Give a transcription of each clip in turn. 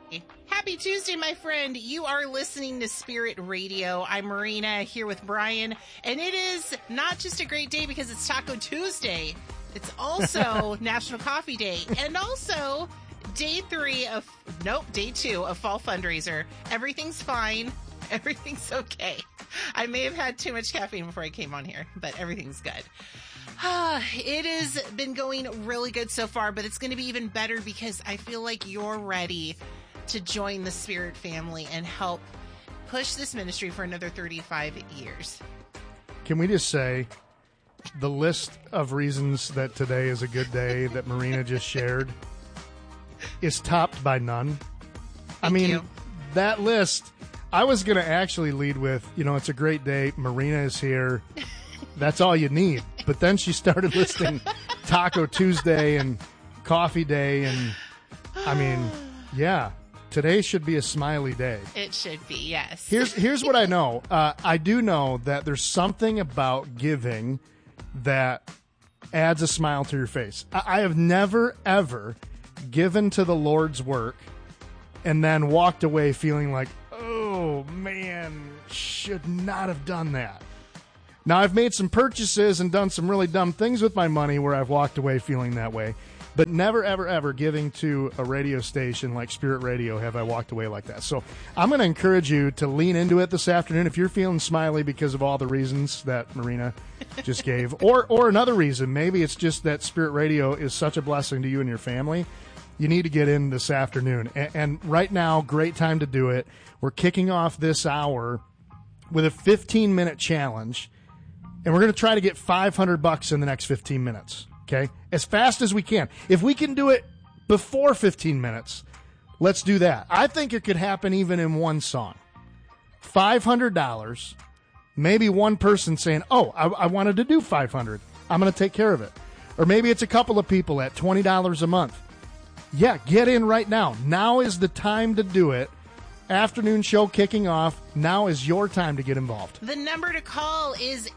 Happy Tuesday, my friend. You are listening to Spirit Radio. I'm Marina here with Brian, and it is not just a great day because it's Taco Tuesday. It's also National Coffee Day, and also day 2 of Fall Fundraiser. Everything's fine. Everything's okay. I may have had too much caffeine before I came on here, but everything's good. It has been going really good so far, but it's going to be even better because I feel like you're ready to join the Spirit family and help push this ministry for another 35 years. Can we just say the list of reasons that today is a good day that Marina just shared is topped by none? Thank you. That list, I was going to actually lead with, it's a great day. Marina is here. That's all you need. But then she started listing Taco Tuesday and Coffee Day. And today should be a smiley day. It should be, yes. Here's what I know. I do know that there's something about giving that adds a smile to your face. I have never, ever given to the Lord's work and then walked away feeling like, oh, man, should not have done that. Now, I've made some purchases and done some really dumb things with my money where I've walked away feeling that way. But never, ever, ever giving to a radio station like Spirit Radio have I walked away like that. So I'm going to encourage you to lean into it this afternoon if you're feeling smiley because of all the reasons that Marina just gave. Or another reason, maybe it's just that Spirit Radio is such a blessing to you and your family. You need to get in this afternoon. And right now, great time to do it. We're kicking off this hour with a 15-minute challenge. And we're going to try to get $500 in the next 15 minutes, okay? As fast as we can. If we can do it before 15 minutes, let's do that. I think it could happen even in one song. $500, maybe one person saying, oh, I wanted to do $500. I'm going to take care of it. Or maybe it's a couple of people at $20 a month. Yeah, get in right now. Now is the time to do it. Afternoon show kicking off. Now is your time to get involved. The number to call is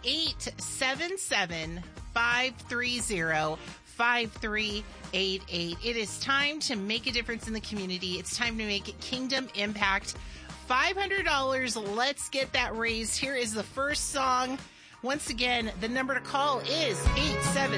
877-530-5388. It is time to make a difference in the community. It's time to make kingdom impact. $500. Let's get that raised. Here is the first song. Once again, the number to call is 877